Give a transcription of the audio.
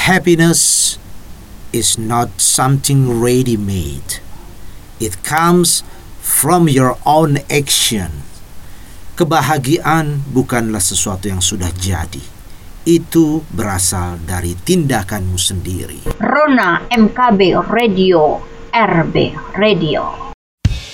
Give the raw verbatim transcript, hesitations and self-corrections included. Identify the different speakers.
Speaker 1: Happiness is not something ready-made. It comes from your own action. Kebahagiaan bukanlah sesuatu yang sudah jadi. Itu berasal dari tindakanmu sendiri.
Speaker 2: Rona M K B Radio, R B Radio.